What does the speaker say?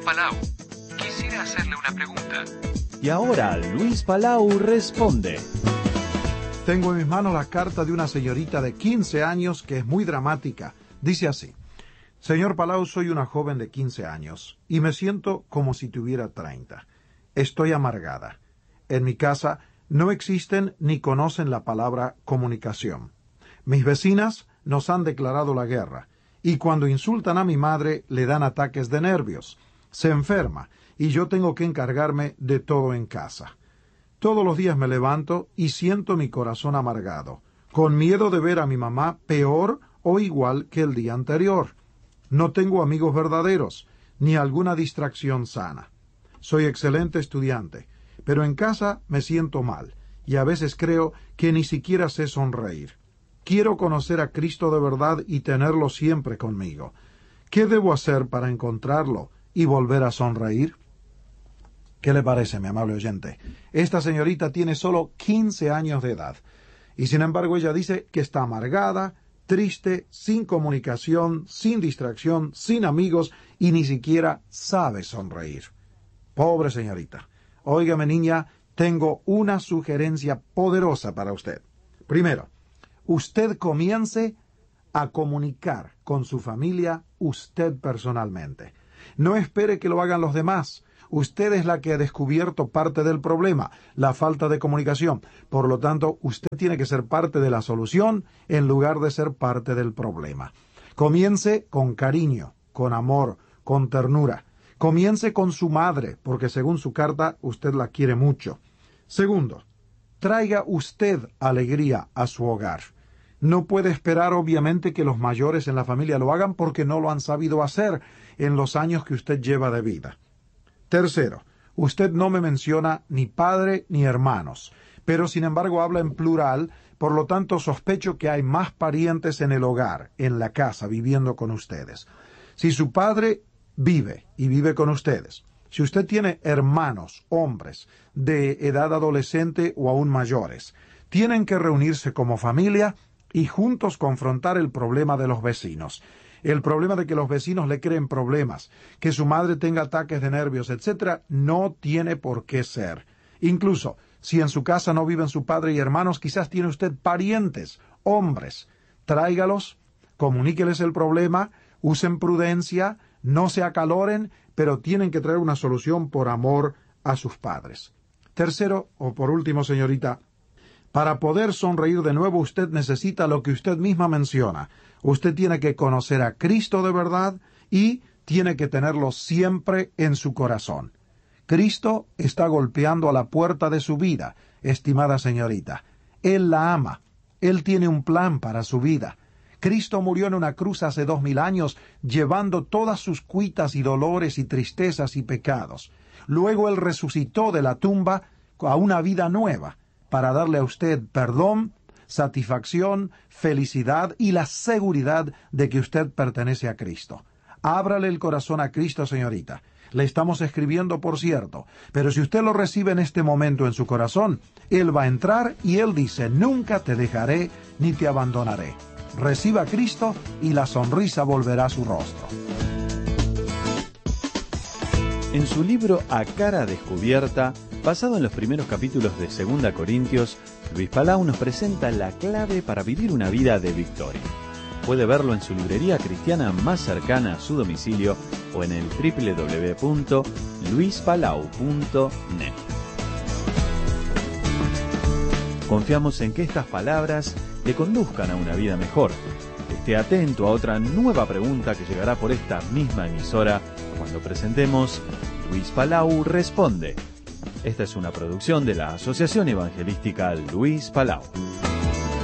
Palau. Quisiera hacerle una pregunta. Y ahora Luis Palau responde. Tengo en mis manos la carta de una señorita de 15 años que es muy dramática. Dice así: Señor Palau, soy una joven de 15 años y me siento como si tuviera 30. Estoy amargada. En mi casa no existen ni conocen la palabra comunicación. Mis vecinas nos han declarado la guerra y cuando insultan a mi madre le dan ataques de nervios. Se enferma y yo tengo que encargarme de todo en casa. Todos los días me levanto y siento mi corazón amargado, con miedo de ver a mi mamá peor o igual que el día anterior. No tengo amigos verdaderos, ni alguna distracción sana. Soy excelente estudiante, pero en casa me siento mal, y a veces creo que ni siquiera sé sonreír. Quiero conocer a Cristo de verdad y tenerlo siempre conmigo. ¿Qué debo hacer para encontrarlo y volver a sonreír? ¿Qué le parece, mi amable oyente? Esta señorita tiene solo 15 años de edad, y sin embargo ella dice que está amargada, triste, sin comunicación, sin distracción, sin amigos, y ni siquiera sabe sonreír. Pobre señorita. Óigame, niña, tengo una sugerencia poderosa para usted. Primero, usted comience a comunicar con su familia usted personalmente. No espere que lo hagan los demás. Usted es la que ha descubierto parte del problema, la falta de comunicación. Por lo tanto, usted tiene que ser parte de la solución en lugar de ser parte del problema. Comience con cariño, con amor, con ternura. Comience con su madre, porque según su carta, usted la quiere mucho. Segundo, traiga usted alegría a su hogar. No puede esperar, obviamente, que los mayores en la familia lo hagan porque no lo han sabido hacer en los años que usted lleva de vida. Tercero, usted no me menciona ni padre ni hermanos, pero sin embargo habla en plural, por lo tanto sospecho que hay más parientes en el hogar, en la casa, viviendo con ustedes. Si su padre vive y vive con ustedes, si usted tiene hermanos, hombres, de edad adolescente o aún mayores, tienen que reunirse como familia y juntos confrontar el problema de los vecinos. El problema de que los vecinos le creen problemas, que su madre tenga ataques de nervios, etc., no tiene por qué ser. Incluso, si en su casa no viven su padre y hermanos, quizás tiene usted parientes, hombres. Tráigalos, comuníqueles el problema, usen prudencia, no se acaloren, pero tienen que traer una solución por amor a sus padres. Tercero, o por último, señorita, para poder sonreír de nuevo usted necesita lo que usted misma menciona. Usted tiene que conocer a Cristo de verdad y tiene que tenerlo siempre en su corazón. Cristo está golpeando a la puerta de su vida, estimada señorita. Él la ama. Él tiene un plan para su vida. Cristo murió en una cruz hace 2000 años, llevando todas sus cuitas y dolores y tristezas y pecados. Luego Él resucitó de la tumba a una vida nueva, para darle a usted perdón, satisfacción, felicidad y la seguridad de que usted pertenece a Cristo. Ábrale el corazón a Cristo, señorita. Le estamos escribiendo, por cierto, pero si usted lo recibe en este momento en su corazón, Él va a entrar y Él dice: nunca te dejaré ni te abandonaré. Reciba a Cristo y la sonrisa volverá a su rostro. En su libro A Cara Descubierta, basado en los primeros capítulos de 2 Corintios, Luis Palau nos presenta la clave para vivir una vida de victoria. Puede verlo en su librería cristiana más cercana a su domicilio o en el www.luispalau.net. Confiamos en que estas palabras le conduzcan a una vida mejor. Esté atento a otra nueva pregunta que llegará por esta misma emisora cuando presentemos Luis Palau Responde. Esta es una producción de la Asociación Evangelística Luis Palau.